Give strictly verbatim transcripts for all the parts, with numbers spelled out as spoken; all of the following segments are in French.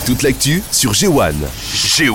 Toute l'actu sur G un. G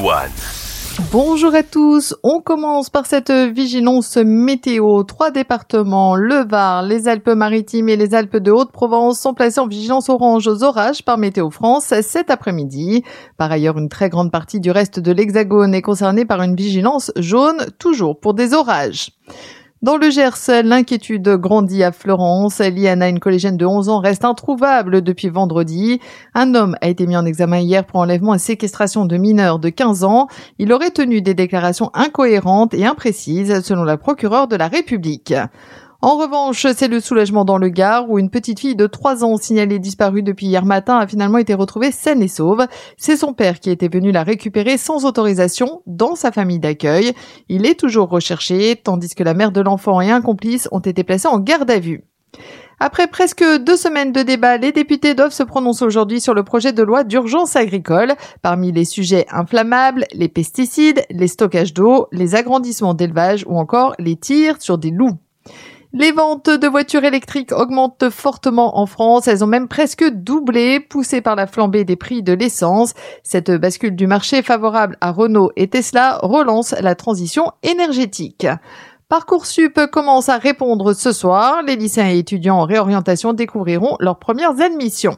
un. Bonjour à tous, on commence par cette vigilance météo. Trois départements, le Var, les Alpes-Maritimes et les Alpes de Haute-Provence sont placés en vigilance orange aux orages par Météo France cet après-midi. Par ailleurs, une très grande partie du reste de l'Hexagone est concernée par une vigilance jaune, toujours pour des orages. Dans le Gers, l'inquiétude grandit à Florence. Liana, une collégienne de onze ans, reste introuvable depuis vendredi. Un homme a été mis en examen hier pour enlèvement et séquestration de mineurs de quinze ans. Il aurait tenu des déclarations incohérentes et imprécises, selon la procureure de la République. En revanche, c'est le soulagement dans le Gard où une petite fille de trois ans signalée disparue depuis hier matin a finalement été retrouvée saine et sauve. C'est son père qui était venu la récupérer sans autorisation dans sa famille d'accueil. Il est toujours recherché, tandis que la mère de l'enfant et un complice ont été placés en garde à vue. Après presque deux semaines de débat, les députés doivent se prononcer aujourd'hui sur le projet de loi d'urgence agricole. Parmi les sujets inflammables, les pesticides, les stockages d'eau, les agrandissements d'élevage ou encore les tirs sur des loups. Les ventes de voitures électriques augmentent fortement en France. Elles ont même presque doublé, poussées par la flambée des prix de l'essence. Cette bascule du marché favorable à Renault et Tesla relance la transition énergétique. Parcoursup commence à répondre ce soir. Les lycéens et étudiants en réorientation découvriront leurs premières admissions.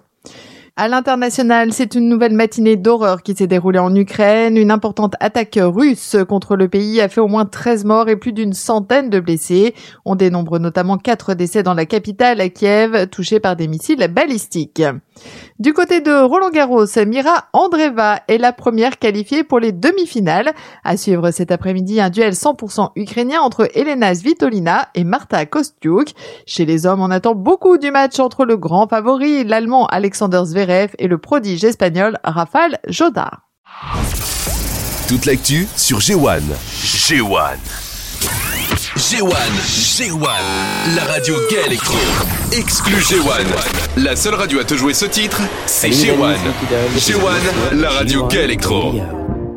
À l'international, c'est une nouvelle matinée d'horreur qui s'est déroulée en Ukraine. Une importante attaque russe contre le pays a fait au moins treize morts et plus d'une centaine de blessés. On dénombre notamment quatre décès dans la capitale, à Kiev, touchée par des missiles balistiques. Du côté de Roland-Garros, Mira Andreeva est la première qualifiée pour les demi-finales. À suivre cet après-midi, un duel cent pour cent ukrainien entre Elena Svitolina et Marta Kostyuk. Chez les hommes, on attend beaucoup du match entre le grand favori, l'Allemand Alexander Zverev, et le prodige espagnol Rafael Jodar. Toute l'actu sur G un. G un. G un. G un. La radio Gay Electro. Exclu G un. La seule radio à te jouer ce titre, c'est G un. G un, la radio Gay Electro.